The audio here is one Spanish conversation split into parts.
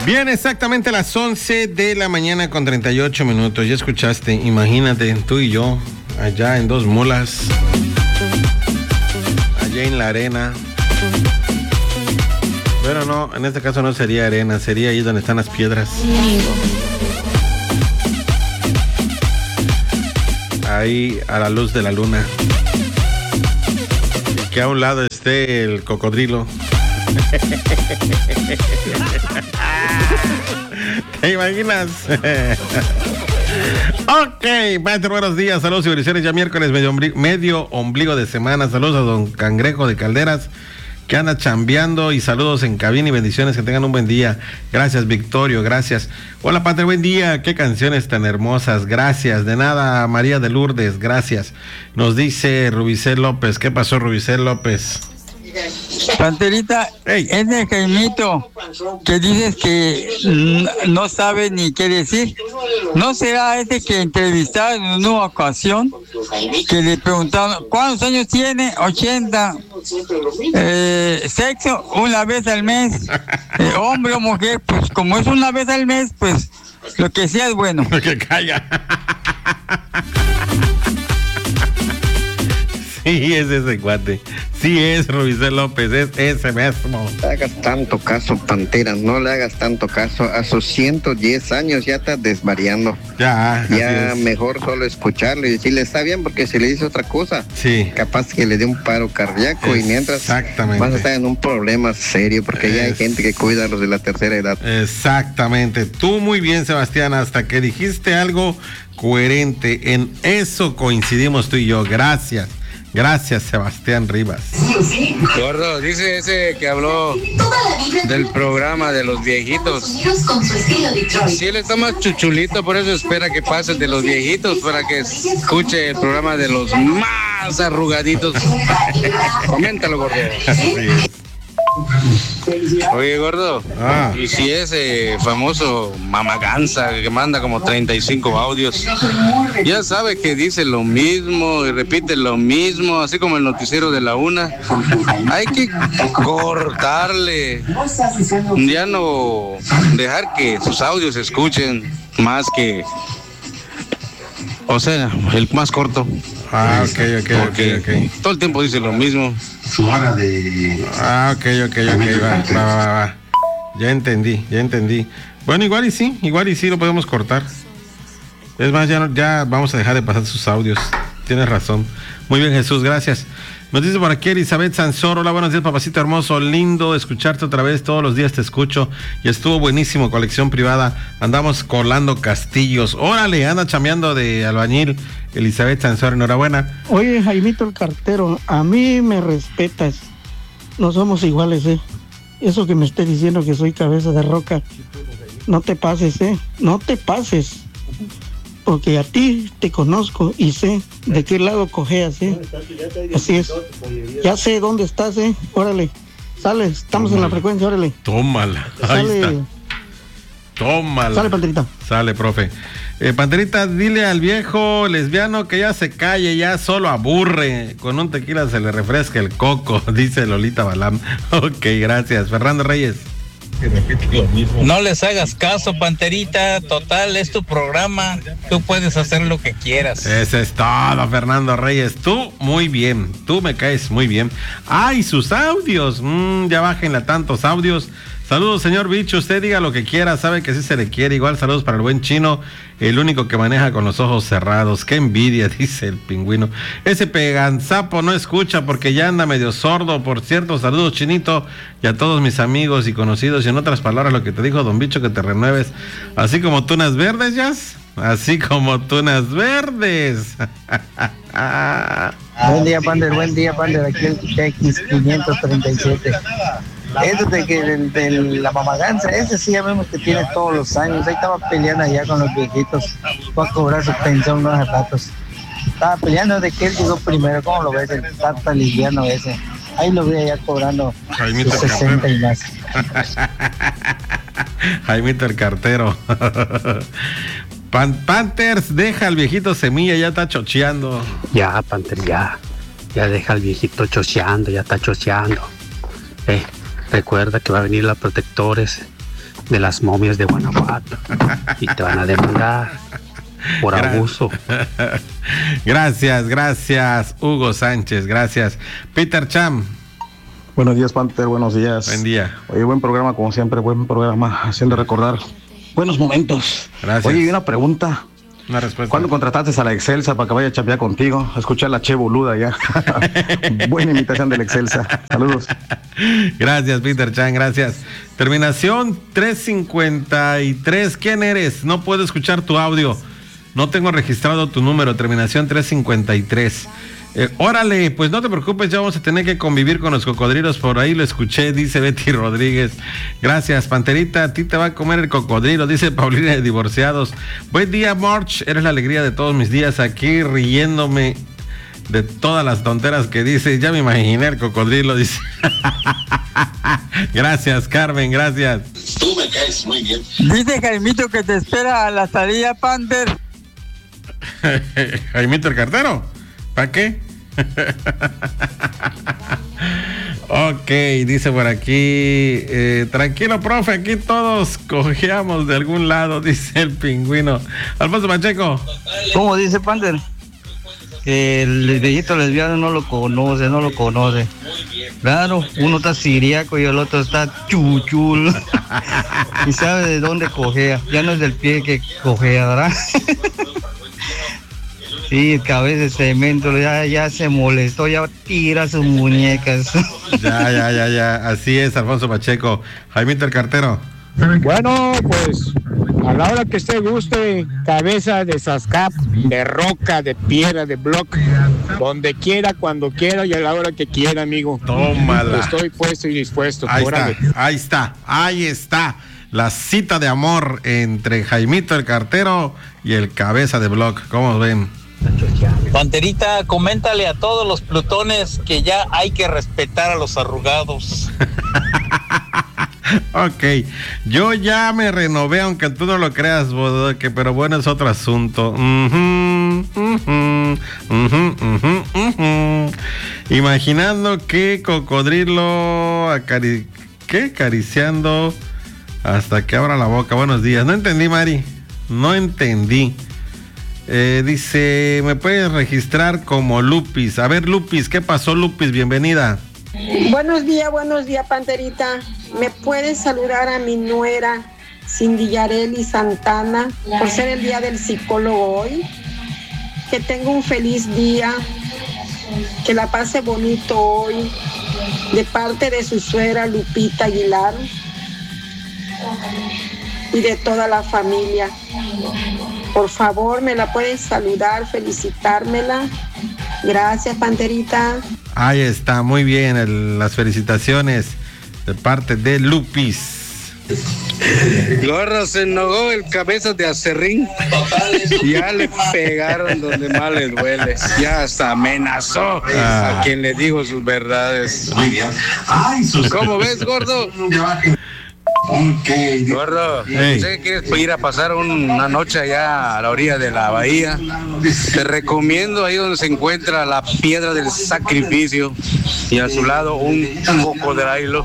Bien, exactamente las 11 de la mañana con 38 minutos. Ya escuchaste, imagínate, tú y yo, allá en Dos Mulas, allá en la arena. Pero no, en este caso no sería arena, sería ahí donde están las piedras. Ahí a la luz de la luna. Y que a un lado esté el cocodrilo. ¿Te imaginas? Ok, Panther, buenos días, saludos y bendiciones. Ya miércoles, medio ombligo de semana. Saludos a don Cangrejo de Calderas, que anda chambeando, y saludos en cabina y bendiciones, que tengan un buen día. Gracias, Victorio, gracias. Hola, Panther, buen día, qué canciones tan hermosas, gracias. De nada, María de Lourdes, gracias. Nos dice Rubicel López. ¿Qué pasó, Rubicel López? Panterita, hey. Es de Jaimito, que dices que no sabe ni qué decir. ¿No será ese que entrevistaron en una ocasión, que le preguntaron cuántos años tiene? 80. Sexo una vez al mes, hombre o mujer, pues como es una vez al mes, pues lo que sea es bueno. Que calla. Sí, es ese cuate. Sí, es Rubicel López, es ese mismo. No le hagas tanto caso, Pantera, no le hagas tanto caso. A sus 110 años ya está desvariando. Ya mejor solo escucharlo y decirle está bien, porque si le dice otra cosa, sí, capaz que le dé un paro cardíaco y mientras vas a estar en un problema serio, porque ya hay gente que cuida a los de la tercera edad. Exactamente. Tú muy bien, Sebastián, hasta que dijiste algo coherente. En eso coincidimos tú y yo. Gracias. Gracias, Sebastián Rivas. Gordo, dice ese que habló del programa de los viejitos. Sí, él está más chuchulito, por eso espera que pase de los viejitos para que escuche el programa de los más arrugaditos. Coméntalo, gordo. Oye, gordo, y si ese famoso mamaganza que manda como 35 audios, ya sabe que dice lo mismo y repite lo mismo, así como el noticiero de la una, hay que cortarle, ya no dejar que sus audios se escuchen más que, o sea, el más corto. Ok. Todo el tiempo dice lo mismo. Ok, va. Ya entendí. Bueno, igual y sí lo podemos cortar. Es más, ya vamos a dejar de pasar sus audios. Tienes razón. Muy bien, Jesús, gracias. Nos dice por aquí Elizabeth Sansor. Hola, buenos días, papacito hermoso. Lindo escucharte otra vez. Todos los días te escucho. Y estuvo buenísimo, colección privada. Andamos colando castillos. Órale, anda chameando de albañil. Elizabeth Sansor, enhorabuena. Oye, Jaimito el cartero, a mí me respetas. No somos iguales, Eso que me estés diciendo que soy cabeza de roca. No te pases, No te pases. Porque a ti te conozco y sé de qué lado cojeas, Así es. Ya sé dónde estás, Órale. Sale, estamos en la frecuencia, órale. Tómala. Sale. Ahí está. Tómala. Sale, Panterita. Sale, profe. Panterita, dile al viejo lesbiano que ya se calle, ya solo aburre. Con un tequila se le refresca el coco, dice Lolita Balam. Ok, gracias. Fernando Reyes. Que repite lo mismo. No les hagas caso, Panterita, total, es tu programa, tú puedes hacer lo que quieras. Eso es todo, Fernando Reyes, tú muy bien, tú me caes muy bien. ¡Ay, sus audios! Ya bájenle a tantos audios. Saludos, señor Bicho, usted diga lo que quiera, sabe que sí se le quiere. Igual saludos para el buen Chino, el único que maneja con los ojos cerrados. ¡Qué envidia!, dice el pingüino. Ese peganzapo no escucha porque ya anda medio sordo. Por cierto, saludos, Chinito, y a todos mis amigos y conocidos. Y en otras palabras, lo que te dijo don Bicho, que te renueves. Así como tunas verdes, Jazz. Así como tunas verdes. Buen día, Pander. Aquí el X537. Eso de que de la mamaganza, ese sí ya vemos que tiene todos los años. Ahí estaba peleando allá con los viejitos para cobrar su pensión unos ratos. Estaba peleando de que él llegó primero. ¿Cómo lo ves? El tata liviano ese. Ahí lo vi allá cobrando sus 60 y más. Jaimito el cartero. Panthers, deja al viejito Semilla, ya está chocheando. Ya, Panther, ya deja al viejito chocheando, ya está chocheando. Recuerda que va a venir la Protectores de las momias de Guanajuato y te van a demandar por abuso. Gracias, Hugo Sánchez, gracias. Peter Cham. Buenos días, Panther, buenos días. Buen día. Oye, buen programa, como siempre, buen programa, haciendo recordar buenos momentos. Gracias. Oye, y una pregunta. Una respuesta. ¿Cuándo contrataste a la Excelsa para que vaya a chambear contigo? Escuché a la Che Boluda ya. Buena imitación de la Excelsa. Saludos. Gracias, Peter Chan, gracias. Terminación 353. ¿Quién eres? No puedo escuchar tu audio. No tengo registrado tu número. Terminación 353. Órale, pues no te preocupes, ya vamos a tener que convivir con los cocodrilos. Por ahí lo escuché, dice Betty Rodríguez. Gracias, Panterita, a ti te va a comer el cocodrilo, dice Paulina de Divorciados. Buen día, March, eres la alegría de todos mis días, aquí riéndome de todas las tonteras que dice. Ya me imaginé el cocodrilo, dice. Gracias, Carmen, gracias. Tú me caes muy bien. Dice Jaimito que te espera a la salida, Panther. Jaimito el cartero, ¿para qué? Ok, dice por aquí, tranquilo, profe, aquí todos cojeamos de algún lado, dice el pingüino. Alfonso Pacheco. ¿Cómo dice Panther? Que el viejito lesbiano no lo conoce. Claro, uno está siriaco y el otro está chuchul. Y sabe de dónde cojea. Ya no es del pie que cojea, ¿verdad? Sí, cabeza de cemento, ya se molestó, ya tira sus muñecas. Ya, así es, Alfonso Pacheco. Jaimito el cartero. Bueno, pues a la hora que usted guste, cabeza de Sascap, de roca, de piedra, de block, donde quiera, cuando quiera y a la hora que quiera, amigo. Tómala. Estoy puesto y dispuesto. Ahí está. La cita de amor entre Jaimito el cartero y el cabeza de block. ¿Cómo ven? Panterita, coméntale a todos los plutones que ya hay que respetar a los arrugados. Ok, yo ya me renové, aunque tú no lo creas, Bodoque, pero bueno, es otro asunto. Imaginando que cocodrilo acariciando hasta que abra la boca. Buenos días. No entendí, Mari. No entendí. Dice, ¿me puedes registrar como Lupis? A ver, Lupis, ¿qué pasó, Lupis? Bienvenida. Buenos días, Panterita. ¿Me puedes saludar a mi nuera, Cindy Yareli Santana, por ser el día del psicólogo hoy? Que tenga un feliz día, que la pase bonito hoy, de parte de su suegra Lupita Aguilar y de toda la familia. Por favor, ¿me la puedes saludar, felicitármela? Gracias, Panterita. Ahí está, muy bien, las felicitaciones de parte de Lupis. Gordo, se enojó el cabeza de acerrín. Ya le pegaron donde más le duele. Ya hasta amenazó a quien le dijo sus verdades. ¿Cómo ves, gordo? Gordo, ¿usted quieres ir a pasar una noche allá a la orilla de la bahía? Te recomiendo ahí donde se encuentra la piedra del sacrificio y a su lado un cocodrilo.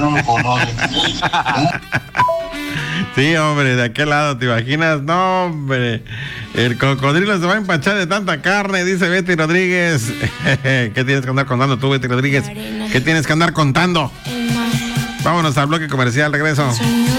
Sí, hombre, de aquel lado, ¿te imaginas? No, hombre, el cocodrilo se va a empachar de tanta carne, dice Betty Rodríguez. ¿Qué tienes que andar contando tú, Betty Rodríguez? ¿Qué tienes que andar contando? Vámonos al bloque comercial, regreso.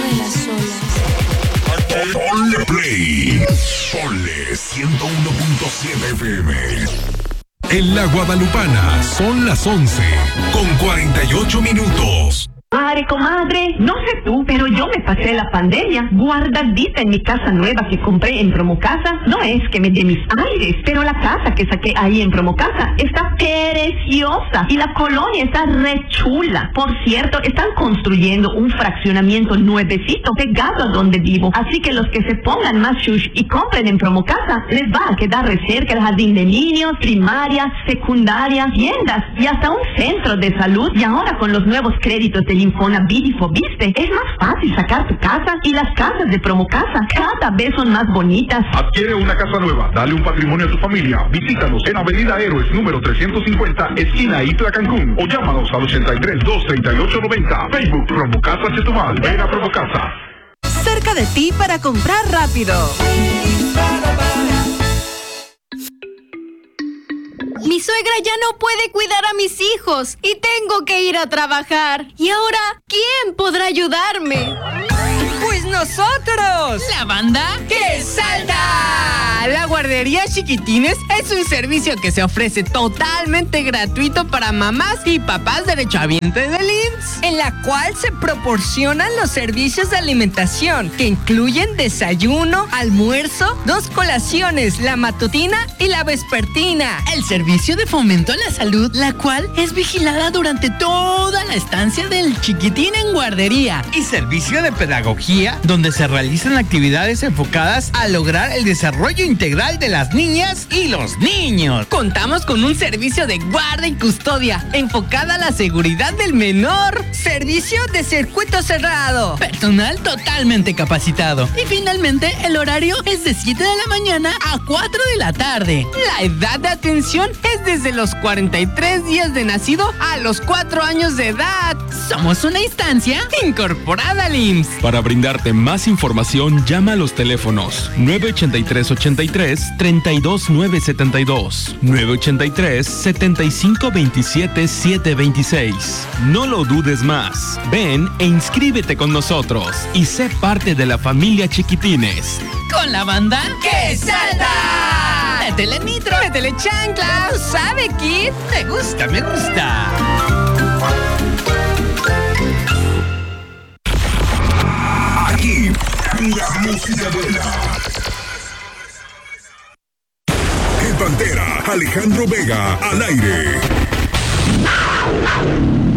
Ponle play. Ponle 101.7 FM. En la Guadalupana son las 11:48 minutos. Madre, comadre, no sé tú, pero yo me pasé la pandemia guardadita en mi casa nueva que compré en Promocasa. No es que me dé mis aires, pero la casa que saqué ahí en Promocasa está preciosa y la colonia está re chula. Por cierto, están construyendo un fraccionamiento nuevecito pegado a donde vivo. Así que los que se pongan más shush y compren en Promocasa, les va a quedar re cerca el jardín de niños, primaria, secundaria, tiendas y hasta un centro de salud. Y ahora con los nuevos créditos de Infonavit y Fobiste, es más fácil sacar tu casa y las casas de Promocasa cada vez son más bonitas. Adquiere una casa nueva, dale un patrimonio a tu familia. Visítanos en Avenida Héroes número 350, esquina Itla, Cancún, o llámanos al 83-238-90. Facebook Promocasa Chetumal. Ven a Promocasa. cerca de ti para comprar rápido. Mi suegra ya no puede cuidar a mis hijos y tengo que ir a trabajar. ¿Y ahora quién podrá ayudarme? ¡Pues nosotros! ¿La banda que salta? La guardería Chiquitines es un servicio que se ofrece totalmente gratuito para mamás y papás derechohabientes del IMSS, en la cual se proporcionan los servicios de alimentación que incluyen desayuno, almuerzo, 2 colaciones, la matutina y la vespertina. El servicio de fomento a la salud, la cual es vigilada durante toda la estancia del chiquitín en guardería. Y servicio de pedagogía, donde se realizan actividades enfocadas a lograr el desarrollo integral de las niñas y los niños. Contamos con un servicio de guarda y custodia enfocada a la seguridad del menor. Servicio de circuito cerrado. Personal totalmente capacitado. Y finalmente, el horario es de 7 de la mañana a 4 de la tarde. La edad de atención es desde los 43 días de nacido a los 4 años de edad. Somos una instancia incorporada al IMSS. Para brindarte más información, llama a los teléfonos 983-83-32972, 983-7527-726. No lo dudes más. Ven e inscríbete con nosotros y sé parte de la familia Chiquitines. Con la banda que salta. Métele nitro, métele chancla. ¿Sabe, Kid? Me gusta, me gusta. Aquí, pura música buena. En Pantera, Alejandro Vega, al aire.